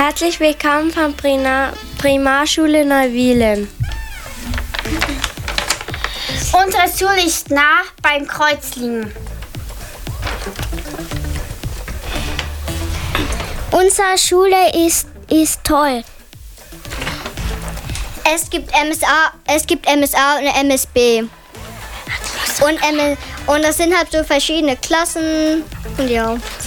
Herzlich willkommen von Primarschule Neuwielen. Unsere Schule ist nah beim Kreuzlingen. Unsere Schule ist toll. Es gibt MSA und MSB. Und das sind halt so verschiedene Klassen. Und ja.